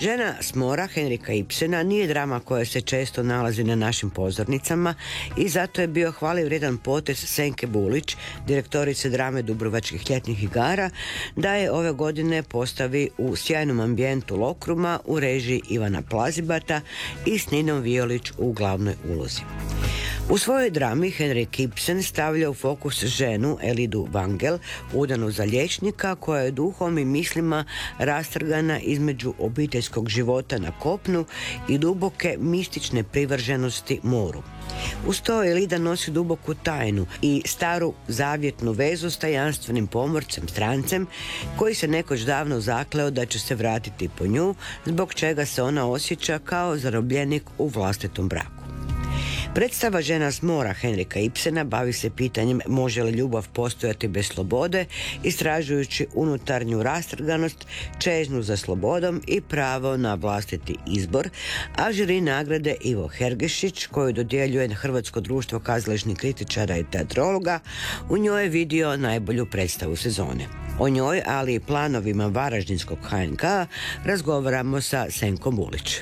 Žena s mora Henrika Ibsena nije drama koja se često nalazi na našim pozornicama i zato je bio hvale vrijedan potez Senke Bulić, direktorice drame Dubrovačkih ljetnih igara, da je ove godine postavi u sjajnom ambijentu Lokruma u režiji Ivana Plazibata i s Ninom Violić u glavnoj ulozi. U svojoj drami Henrik Ibsen stavlja u fokus ženu Elidu Vangel, udanu za liječnika, koja je duhom i mislima rastrgana između obiteljskog života na kopnu i duboke mistične privrženosti moru. Uz to Elida nosi duboku tajnu i staru zavjetnu vezu s tajanstvenim pomorcem strancem koji se nekoć davno zakleo da će se vratiti po nju, zbog čega se ona osjeća kao zarobljenik u vlastitom braku. Predstava Žena s mora Henrika Ibsena bavi se pitanjem može li ljubav postojati bez slobode, istražujući unutarnju rastrganost, čežnju za slobodom i pravo na vlastiti izbor, a žiri nagrade Ivo Hergešić, koju dodjeljuje Hrvatsko društvo kazališnih kritičara i teatrologa, u njoj je vidio najbolju predstavu sezone. O njoj, ali i planovima Varaždinskog HNK razgovaramo sa Senkom Bulić.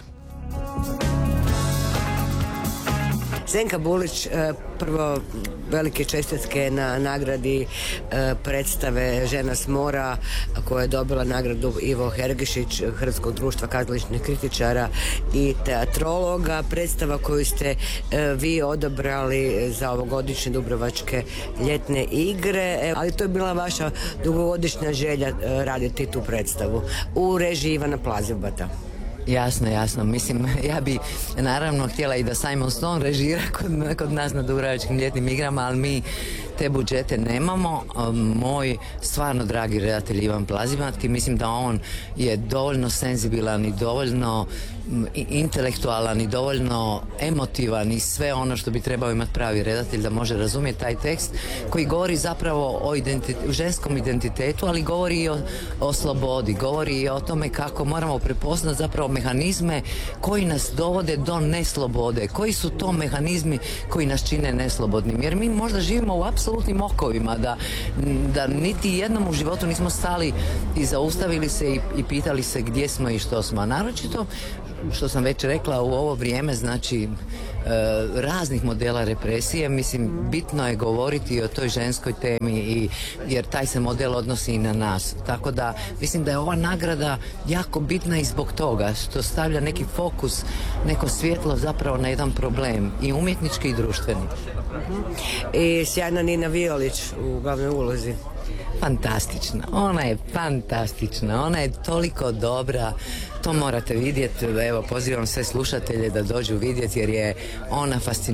Senka Bulić, prvo velike čestitke na nagradi predstave Žena s mora koja je dobila nagradu Ivo Hergešić Hrvatskog društva kazališnih kritičara i teatrologa. Predstava koju ste vi odabrali za ovogodišnje Dubrovačke ljetne igre, ali to je bila vaša dugogodišnja želja raditi tu predstavu u režiji Ivana Plazibata. Jasno. Mislim, ja bi naravno htjela i da Simon Stone režira kod nas na Dubrovačkim ljetnim igrama, ali mi te budžete nemamo. Moj stvarno dragi redatelj Ivan Plazibat, mislim da on je dovoljno senzibilan i dovoljno intelektualan i dovoljno emotivan i sve ono što bi trebao imati pravi redatelj da može razumjeti taj tekst koji govori zapravo o ženskom identitetu, ali govori i o slobodi, govori i o tome kako moramo prepoznati zapravo mehanizme koji nas dovode do neslobode. Koji su to mehanizmi koji nas čine neslobodnim? Jer mi možda živimo u apsolutnim okovima, da niti jednom u životu nismo stali i zaustavili se i pitali se gdje smo i što smo. A naročito, što sam već rekla, u ovo vrijeme, znači raznih modela represije, mislim, bitno je govoriti o toj ženskoj temi jer taj se model odnosi i na nas. Tako da mislim da je ova nagrada jako bitna i zbog toga što stavlja neki fokus, neko svjetlo zapravo na jedan problem i umjetnički i društveni. I sjajna Nina Violić u glavnoj ulozi. Fantastična, ona je fantastična, ona je toliko dobra, to morate vidjeti, evo pozivam sve slušatelje da dođu vidjeti jer je ona fascinantna.